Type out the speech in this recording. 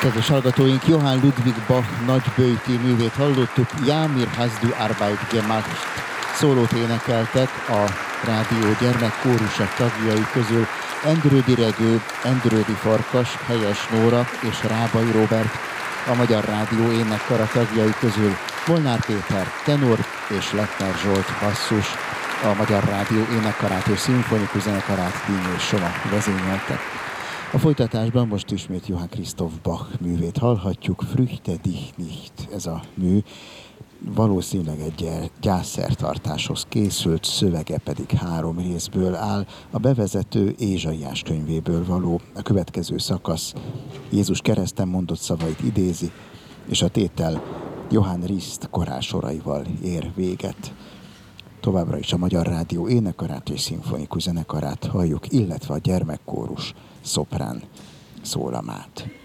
Kedves hallgatóink, Johann Ludwig Bach nagyböjti művét hallottuk, Ja, mir hast du Arbeit gemacht. Szólót énekeltek a rádió gyermekkórusa tagjai közül Endrődi Regő, Endrődi Farkas, Helyes Nóra és Rábai Róbert. A Magyar Rádió énekkara tagjai közül Molnár Péter tenor és Lettner Zsolt basszus. A Magyar Rádió énekkarát és szimfonikus zenekarát Díny és Soma vezényeltek. A folytatásban most ismét Johann Christoph Bach művét hallhatjuk, Früchte dich nicht. Ez a mű valószínűleg egy gyászszertartáshoz készült, szövege pedig 3 részből áll. A bevezető Ézsaiás könyvéből való, a következő szakasz Jézus kereszten mondott szavait idézi, és a tétel Johann Riszt korálsoraival ér véget. Továbbra is a Magyar Rádió énekkarát és szimfonikus zenekarát halljuk, illetve a gyermekkórus szoprán szólamát.